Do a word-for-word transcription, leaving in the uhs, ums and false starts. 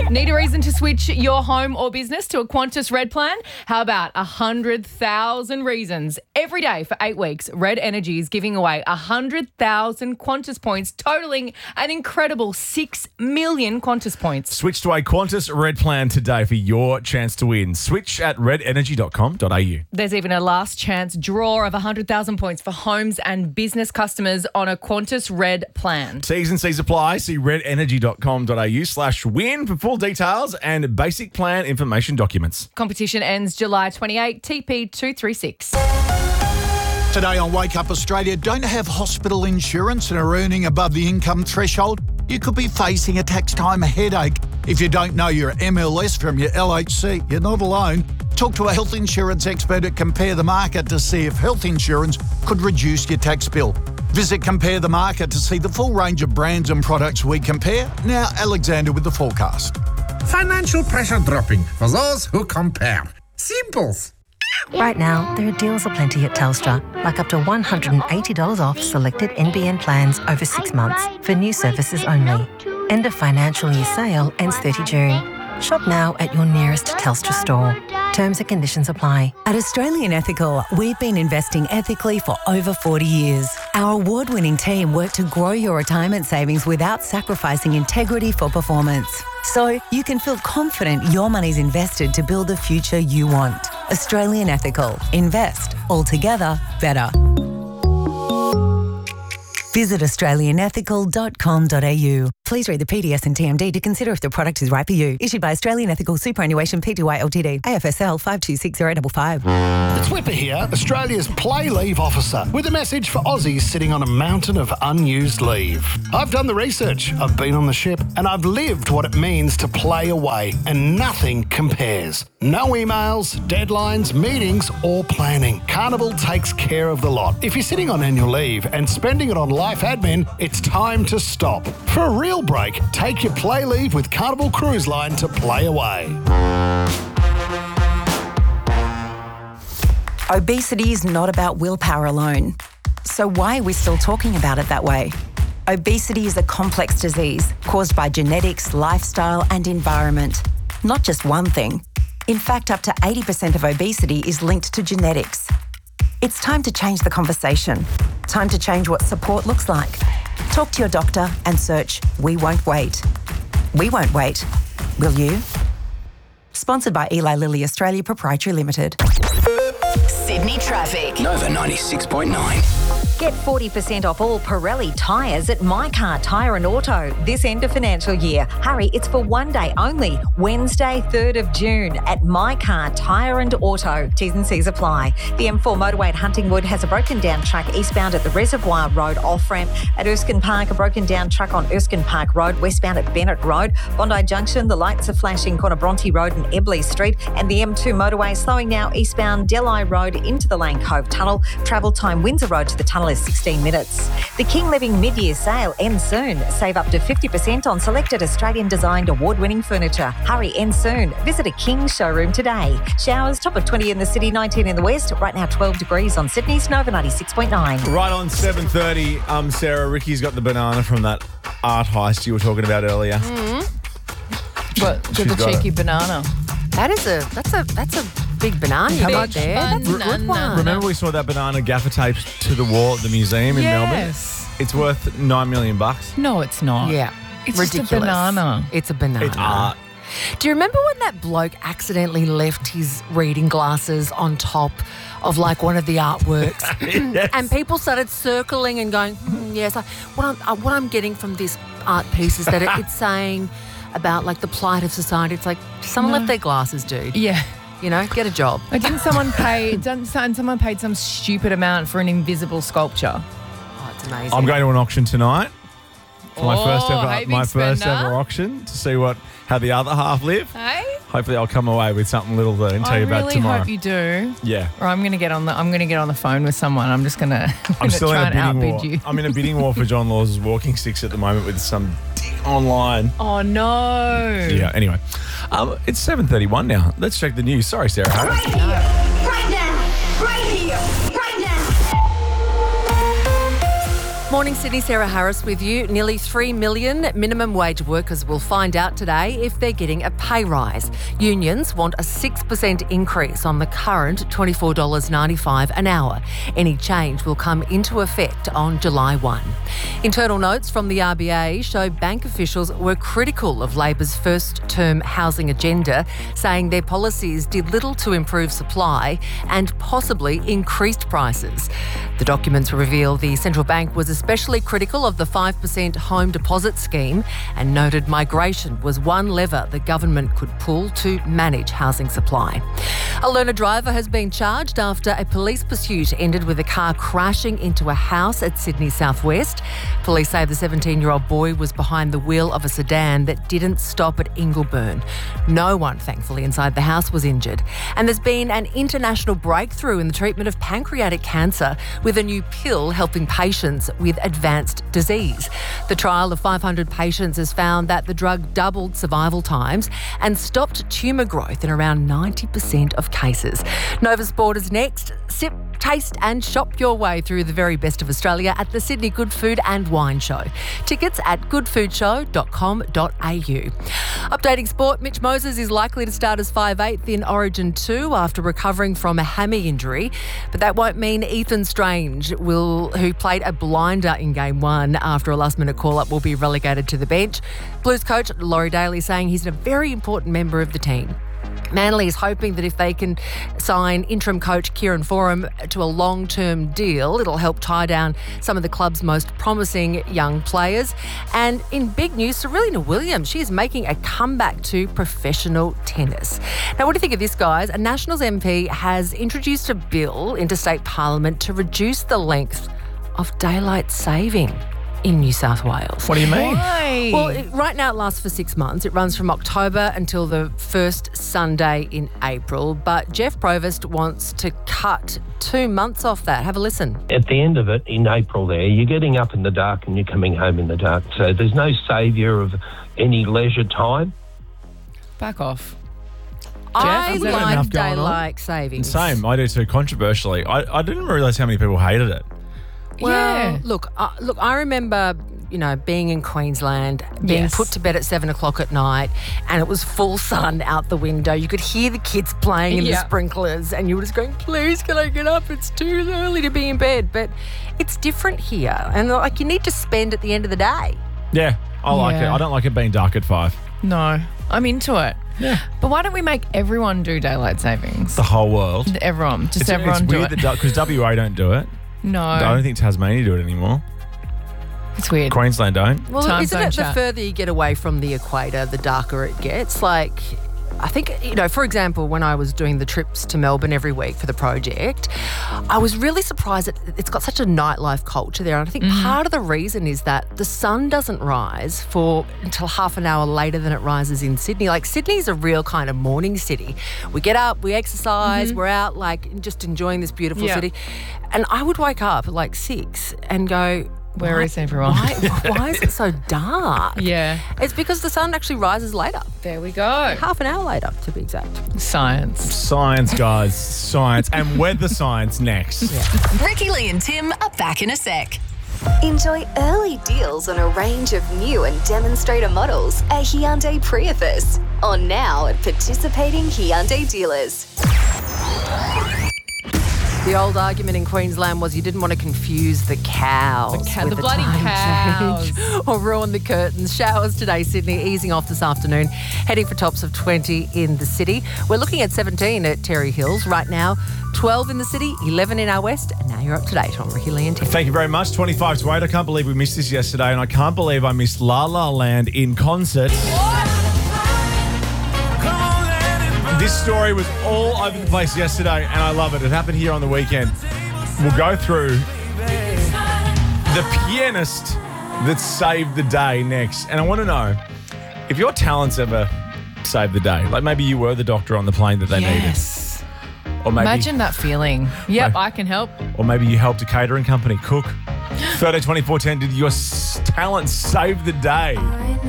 Need a reason to switch your home or business to a Qantas Red plan? How about one hundred thousand reasons? Every day for eight weeks, Red Energy is giving away one hundred thousand Qantas points, totaling an incredible six million Qantas points. Switch to a Qantas Red plan today for your chance to win. Switch at red energy dot com dot a u. There's even a last chance draw of one hundred thousand points for homes and business customers on a Qantas Red plan. T's and C's apply. See red energy dot com dot a u slash win for full details and basic plan information documents. Competition ends July twenty-eighth, T P two three six. Today on Wake Up Australia, don't have hospital insurance and are earning above the income threshold? You could be facing a tax time headache. If you don't know your M L S from your L H C, you're not alone. Talk to a health insurance expert at Compare the Market to see if health insurance could reduce your tax bill. Visit Compare the Market to see the full range of brands and products we compare. Now, Alexander with the forecast. Financial pressure dropping for those who compare. Simples. Right now, there are deals aplenty at Telstra, like up to one hundred eighty dollars off selected N B N plans over six months for new services only. End of financial year sale ends thirtieth of June. Shop now at your nearest Telstra store. Terms and conditions apply. At Australian Ethical, we've been investing ethically for over forty years. Our award-winning team work to grow your retirement savings without sacrificing integrity for performance. So you can feel confident your money's invested to build the future you want. Australian Ethical. Invest. Altogether better. Visit australian ethical dot com dot a u. Please read the P D S and T M D to consider if the product is right for you. Issued by Australian Ethical Superannuation Pty Ltd. A F S L five two six zero five five. It's Whipper here, Australia's play leave officer, with a message for Aussies sitting on a mountain of unused leave. I've done the research, I've been on the ship, and I've lived what it means to play away, and nothing compares. No emails, deadlines, meetings, or planning. Carnival takes care of the lot. If you're sitting on annual leave and spending it on life admin, it's time to stop. For a real break, take your play leave with Carnival Cruise Line to play away. Obesity is not about willpower alone. So why are we still talking about it that way? Obesity is a complex disease caused by genetics, lifestyle, and environment. Not just one thing. In fact, up to eighty percent of obesity is linked to genetics. It's time to change the conversation. Time to change what support looks like. Talk to your doctor and search We Won't Wait. We won't wait. Will you? Sponsored by Eli Lilly Australia Proprietary Limited. Sydney traffic. Nova ninety-six point nine. Get forty percent off all Pirelli tyres at My Car Tyre and Auto this end of financial year. Hurry, it's for one day only. Wednesday, third of June at My Car Tyre and Auto. T's and C's apply. The M four motorway at Huntingwood has a broken down truck eastbound at the Reservoir Road off-ramp. At Erskine Park, a broken down truck on Erskine Park Road, westbound at Bennett Road. Bondi Junction, the lights are flashing corner Bronte Road and Ebley Street. And the M two motorway slowing now eastbound Delhi Road into the Lane Cove Tunnel. Travel time Windsor Road to the tunnel is sixteen minutes. The King Living mid-year sale ends soon. Save up to fifty percent on selected Australian-designed award-winning furniture. Hurry, ends soon. Visit a King showroom today. Showers, top of twenty in the city, nineteen in the west. Right now, twelve degrees on Sydney's Nova ninety-six point nine. Right on seven thirty, um, Sarah, Ricky's got the banana from that art heist you were talking about earlier. Mm-hmm. But She's the got cheeky it. banana. That is a that's a that's a big banana you got there. That's a good one. Remember we saw that banana gaffer taped to the wall at the museum in Yes. Melbourne? It's worth nine million bucks. No, it's not. Yeah. It's ridiculous. just a banana. It's a banana. It's art. Do you remember when that bloke accidentally left his reading glasses on top of like one of the artworks? Yes. And people started circling and going, hmm, yes. I, what, I'm, uh, what I'm getting from this art piece is that it, it's saying about like the plight of society. It's like, someone No. left their glasses, dude. Yeah. You know, get a job. But didn't someone pay? Didn't someone paid some stupid amount for an invisible sculpture? Oh, it's amazing. I'm going to an auction tonight for my Oh, first ever hey, big my first spender. ever auction to see what how the other half live. Hey, Hopefully, I'll come away with something little to tell I you about really tomorrow. hope you do. Yeah. Or I'm gonna get on the I'm gonna get on the phone with someone. I'm just gonna, I'm I'm gonna still try in a and bidding outbid war. you. I'm in a bidding war for John Law's walking sticks at the moment with some dick online. Oh no. Yeah. Anyway, um, it's seven thirty-one now. Let's check the news. Sorry, Sarah. Right here, right now, right here, right now. Morning, Sydney. Sarah Harris with you. Nearly three million minimum wage workers will find out today if they're getting a pay rise. Unions want a six percent increase on the current twenty-four dollars ninety-five an hour. Any change will come into effect on July first. Internal notes from the R B A show bank officials were critical of Labor's first-term housing agenda, saying their policies did little to improve supply and possibly increased prices. The documents reveal the central bank was especially critical of the five percent home deposit scheme and noted migration was one lever the government could pull to manage housing supply. A learner driver has been charged after a police pursuit ended with a car crashing into a house at Sydney Southwest. Police say the seventeen-year-old boy was behind the wheel of a sedan that didn't stop at Ingleburn. No one, thankfully, inside the house was injured. And there's been an international breakthrough in the treatment of pancreatic cancer with a new pill helping patients with advanced disease. The trial of five hundred patients has found that the drug doubled survival times and stopped tumour growth in around ninety percent of cases. Nova Sport is next. Sip, taste and shop your way through the very best of Australia at the Sydney Good Food and Wine Show. Tickets at good food show dot com dot a u. Updating sport, Mitch Moses is likely to start as five eighth in Origin two after recovering from a hammy injury. But that won't mean Ethan Strange, will, who played a blinder in game one after a last-minute call-up, will be relegated to the bench. Blues coach Laurie Daly saying he's a very important member of the team. Manly is hoping that if they can sign interim coach Kieran Foran to a long-term deal, it'll help tie down some of the club's most promising young players. And in big news, Serena Williams, she is making a comeback to professional tennis. Now, what do you think of this, guys? A Nationals M P has introduced a bill into state parliament to reduce the length of daylight saving in New South Wales. What do you mean? Why? Well, it, right now it lasts for six months. It runs from October until the first Sunday in April. But Jeff Provost wants to cut two months off that. Have a listen. At the end of it, in April there, you're getting up in the dark and you're coming home in the dark. So there's no saviour of any leisure time. Back off. I Is there like enough going on? daylight savings. Same, I do too, controversially. I, I didn't realise how many people hated it. Well, Yeah. look, uh, look. I remember, you know, being in Queensland, being Yes. put to bed at seven o'clock at night, and it was full sun out the window. You could hear the kids playing in Yeah. the sprinklers, and you were just going, "Please, can I get up? It's too early to be in bed." But it's different here, and like you need to spend at the end of the day. Yeah, I like Yeah. it. I don't like it being dark at five. No, I'm into it. Yeah. But why don't we make everyone do daylight savings? The whole world. Everyone. Just It's, everyone it's do weird it. because W A don't do it. No. I don't think Tasmania do it anymore. It's weird. Queensland don't. Well, Time isn't zone it the chat. further you get away from the equator, the darker it gets? Like, I think, you know, for example, when I was doing the trips to Melbourne every week for the project, I was really surprised that it's got such a nightlife culture there. And I think Mm-hmm. part of the reason is that the sun doesn't rise for until half an hour later than it rises in Sydney. Like, Sydney's a real kind of morning city. We get up, we exercise, we're out, like, just enjoying this beautiful Mm-hmm. Yeah. city. And I would wake up at like six and go, Where why, is everyone? Why, why is it so dark? Yeah. It's because the sun actually rises later. There we go. Half an hour later, to be exact. Science. Science, guys. Science. And weather science next. Ricky Lee and Tim are back in a sec. Enjoy early deals on a range of new and demonstrator models at Hyundai Prius. On now at participating Hyundai dealers. The old argument in Queensland was you didn't want to confuse the cows. The cow- with the bloody time change or ruin the curtains. Showers today, Sydney, easing off this afternoon, heading for tops of twenty in the city. We're looking at seventeen at Terry Hills right now, twelve in the city, eleven in our west, and now you're up to date on Ricky Lee and Tim. Thank you very much. twenty-five to eight. I can't believe we missed this yesterday, and I can't believe I missed La La Land in concert. This story was all over the place yesterday, and I love it. It happened here on the weekend. We'll go through the pianist that saved the day next. And I want to know if your talents ever saved the day. Like maybe you were the doctor on the plane that they Yes. needed. Or maybe, Imagine that feeling. Yep, Maybe- I can help. Or maybe you helped a catering company cook. thirteen twenty-four ten, did your s- talent save the day?